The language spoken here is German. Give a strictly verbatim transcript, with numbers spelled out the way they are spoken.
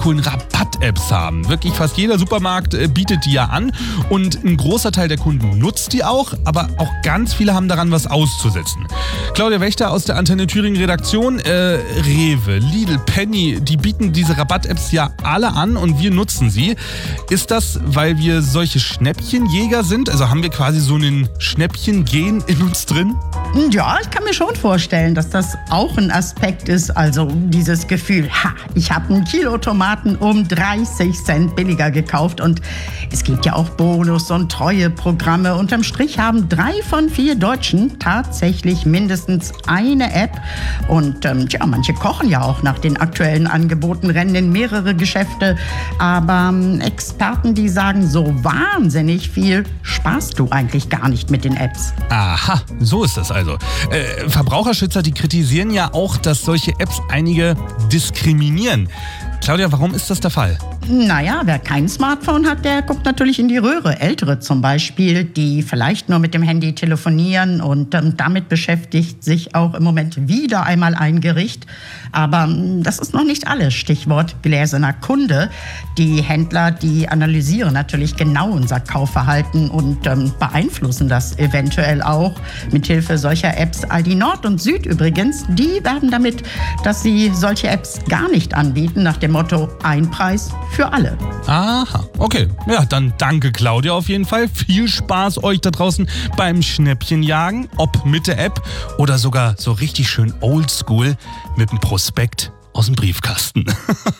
coolen Rabatt-Apps haben. Wirklich fast jeder Supermarkt äh, bietet die ja an und ein großer Teil der Kunden nutzt die auch, aber auch ganz viele haben daran was auszusetzen. Claudia Wächter aus der Antenne Thüringen Redaktion, äh, Rewe, Lidl, Penny, die bieten diese Rabatt-Apps ja alle an und wir nutzen sie. Ist das, weil wir solche Schnäppchenjäger sind? Also haben wir quasi so einen Schnäppchen-Gen in uns drin? Ja, ich kann mir schon vorstellen, dass das auch ein Aspekt ist. Also dieses Gefühl, ha, ich habe ein Kilo Tomaten um dreißig Cent billiger gekauft. Und es gibt ja auch Bonus- und Treueprogramme. Unterm Strich haben drei von vier Deutschen tatsächlich mindestens eine App. Und ähm, tja, manche kochen ja auch nach den aktuellen Angeboten, rennen in mehrere Geschäfte. Aber ähm, Experten, die sagen, so wahnsinnig viel sparst du eigentlich gar nicht mit den Apps. Aha, so ist das also. Äh, Verbraucherschützer, die kritisieren ja auch, dass solche Apps einige diskriminieren. Claudia, warum ist das der Fall? Naja, wer kein Smartphone hat, der guckt natürlich in die Röhre. Ältere zum Beispiel, die vielleicht nur mit dem Handy telefonieren und ähm, damit beschäftigt sich auch im Moment wieder einmal ein Gericht. Aber ähm, das ist noch nicht alles. Stichwort gläserner Kunde. Die Händler, die analysieren natürlich genau unser Kaufverhalten und ähm, beeinflussen das eventuell auch mithilfe solcher Apps. Aldi Nord und Süd übrigens, die werben damit, dass sie solche Apps gar nicht anbieten, nach dem Motto ein Preis für alle. Aha, okay. Ja, dann danke Claudia auf jeden Fall. Viel Spaß euch da draußen beim Schnäppchenjagen, ob mit der App oder sogar so richtig schön oldschool mit dem Prospekt aus dem Briefkasten.